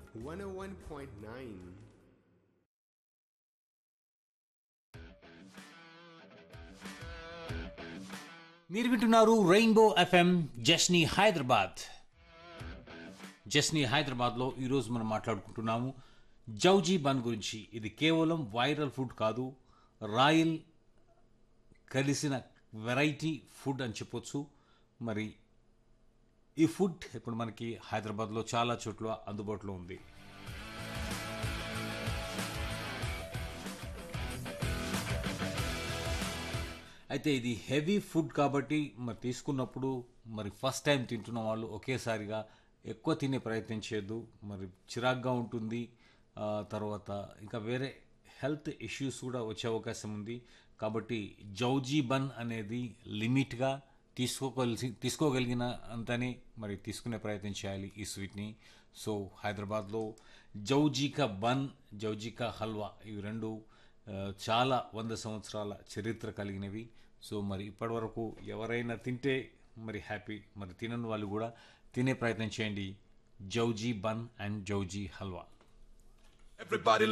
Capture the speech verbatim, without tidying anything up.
one oh one point nine. మీరు వింటున్నారు rainbow FM జస్నీ Hyderabad. జస్నీ హైదరాబాద్లో ఈరోజు మనం మాట్లాడుకుంటున్నాము జౌజీ బన్ గురించి. ఇది కేవలం వైరల్ ఫుడ్ కాదు, రాయల్ కలిసిన వెరైటీ ఫుడ్ అని చెప్పొచ్చు. మరి ఈ ఫుడ్ ఇప్పుడు మనకి హైదరాబాద్లో చాలా చోట్ల అందుబాటులో ఉంది. అయితే ఇది హెవీ ఫుడ్ కాబట్టి మరి తీసుకున్నప్పుడు మరి ఫస్ట్ టైం తింటున్న వాళ్ళు ఒకేసారిగా ఎక్కువ తినే ప్రయత్నం చేయొద్దు. మరి చిరాగ్గా ఉంటుంది, తర్వాత ఇంకా వేరే హెల్త్ ఇష్యూస్ కూడా వచ్చే అవకాశం ఉంది. కాబట్టి జౌజీ బన్ అనేది లిమిట్గా తీసుకోగలిసి తీసుకోగలిగిన అంతనే మరి తీసుకునే ప్రయత్నం చేయాలి ఈ స్వీట్ని. సో హైదరాబాద్లో జౌజీకా బన్, జౌజీకా హల్వా ఇవి రెండు చాలా వంద సంవత్సరాల చరిత్ర కలిగినవి. సో మరి ఇప్పటి వరకు ఎవరైనా తింటే మరి హ్యాపీ, మరి తినని వాళ్ళు కూడా తినే ప్రయత్నం చేయండి జౌజీ బన్ అండ్ జౌజీ హల్వా.